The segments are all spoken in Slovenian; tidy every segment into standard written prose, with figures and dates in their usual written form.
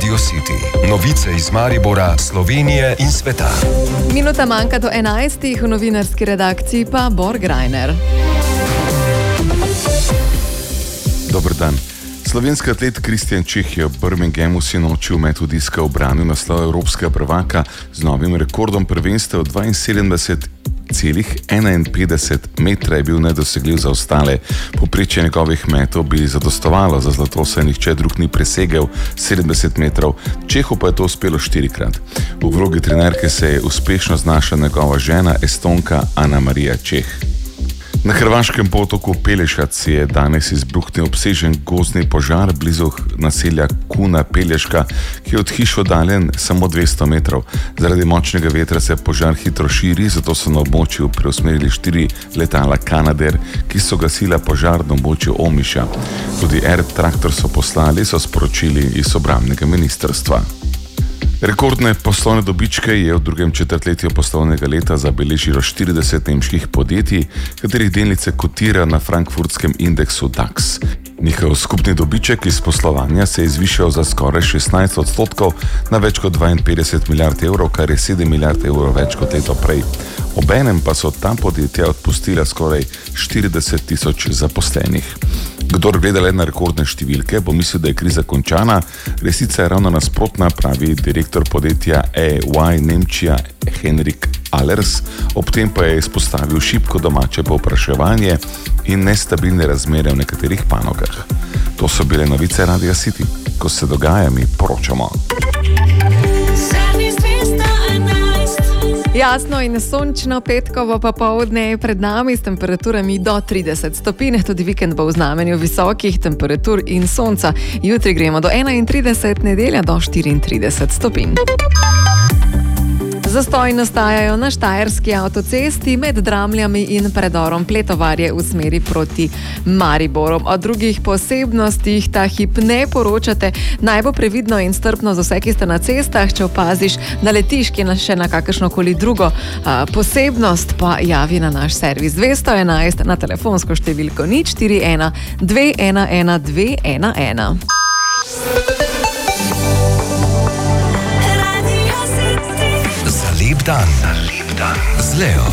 Radio City. Novice iz Maribora, Slovenije in sveta. Minuta manjka do 11. V novinarski redakciji pa Borg Reiner. Dober dan. Slovenski atlet Kristjan Čeh je v Birminghamu sinoči v metu diska ubranil naslov evropskega prvaka z novim rekordom prvenstev 72,51 metra je bil nedosegljiv za ostale. Povprečje njegovih metov bi zadostovalo za zlato, saj nihče drug ni presegel 70 metrov, Čehu pa je to uspelo 4-krat. V vlogi trenerke se je uspešno znašla njegova žena, Estonka Ana Marija Čeh. Na hrvaškem polotoku Pelješac je danes izbruhnil obsežen gozdni požar blizu naselja Kuna Pelješka, ki je od hiš oddaljen samo 200 metrov. Zaradi močnega vetra se požar hitro širi, zato so na območju preusmerili 4 letala Canadair, ki so gasila požar na območju Omiša. Tudi traktor so poslali, so sporočili iz obrambnega ministrstva. Rekordne poslovne dobičke je v drugem četrtletju poslovnega leta zabeležilo 40 nemških podjetij, katerih delnice kotira na frankfurtskem indeksu DAX. Njihov skupni dobiček iz poslovanja se je zvišal za skoraj 16% na več kot 52 milijard evrov, kar je 7 milijard evrov več kot leto prej. Obenem pa so ta podjetja odpustila skoraj 40 tisoč zaposlenih. Kdor gleda le na rekordne številke, bo mislil, da je kriza končana. Resnica je ravno nasprotna, pravi direktor podjetja EY Nemčija Henrik Allers, ob tem pa je izpostavil šibko domače povpraševanje in nestabilne razmere v nekaterih panogah. To so bile novice Radio City. Ko se dogaja, mi poročamo. Jasno in sončno petkovo popoldne je pred nami s temperaturami do 30 stopinj. Tudi vikend bo v znamenju visokih temperatur in sonca. Jutri gremo do 31, nedelja do 34 stopinj. Zastoji nastajajo na štajerski avtocesti med Dramljami in predorom Pletovarje v smeri proti Mariboru. O drugih posebnostih ta hip ne poročate. Naj bo previdno in strpno za vse, ki ste na cestah. Če opaziš, da letiš še na kakršnokoli drugo posebnost, pa javi na naš servis 211 na telefonsko številko 041 211 211. Lep dan z Leo.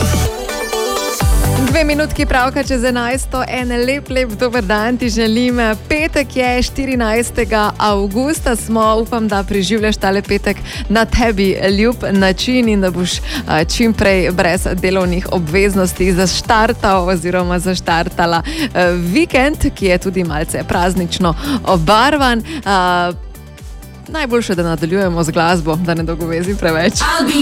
2 minutki pravka čez 11. En lep dober dan ti želim. Petek je 14. avgusta smo. Upam, da preživljaš tale petek na tebi ljub način in da boš čim prej brez delovnih obveznosti zaštartal oziroma zaštartala vikend, ki je tudi malce praznično obarvan. Najboljše, da nadaljujemo z glasbo, da ne dolgovezim preveč.